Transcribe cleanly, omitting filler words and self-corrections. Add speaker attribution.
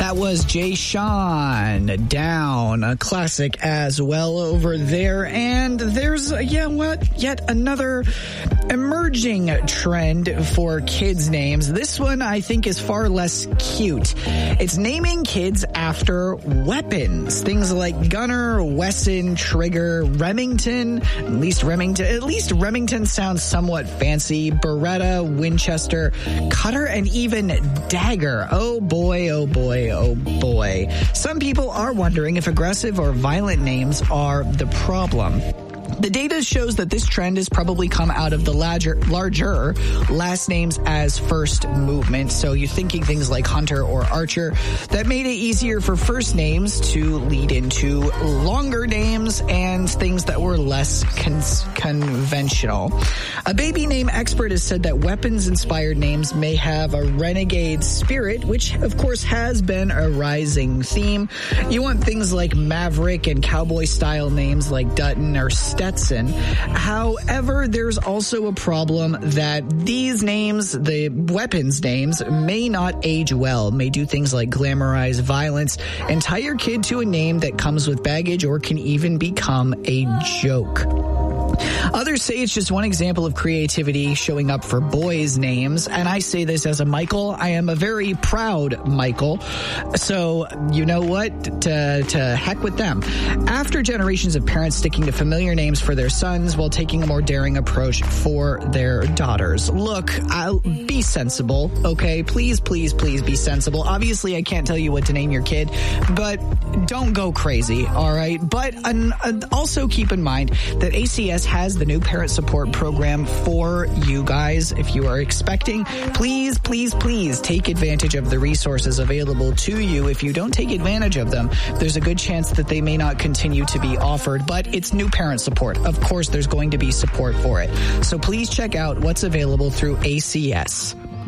Speaker 1: That was Jay Sean, Down, a classic as well over there. And there's, yet another emerging trend for kids' names. This one I think is far less cute. It's naming kids after weapons. Things like Gunner, Wesson, Trigger, Remington. At least Remington sounds somewhat fancy. Beretta, Winchester, Cutter, and even Dagger. Oh boy, oh boy, oh boy. Some people are wondering if aggressive or violent names are the problem. The data shows that this trend has probably come out of the larger last names as first movement. So you're thinking things like Hunter or Archer that made it easier for first names to lead into longer names and things that were less conventional. A baby name expert has said that weapons-inspired names may have a renegade spirit, which of course has been a rising theme. You want things like Maverick and cowboy-style names like Dutton or Stetson. However, there's also a problem that these names, the weapons names, may not age well, may do things like glamorize violence and tie your kid to a name that comes with baggage or can even become a joke. Others say it's just one example of creativity showing up for boys' names, and I say this as a Michael. I am a very proud Michael, so you know what? To heck with them. After generations of parents sticking to familiar names for their sons while taking a more daring approach for their daughters. Look, I'll be sensible, okay? Please, please, please be sensible. Obviously, I can't tell you what to name your kid, but don't go crazy, all right? But also keep in mind that ACS has the new parent support program for you guys. If you are expecting, please, please, please take advantage of the resources available to you. If you don't take advantage of them, there's a good chance that they may not continue to be offered, but it's new parent support. Of course, there's going to be support for it. So please check out what's available through ACS.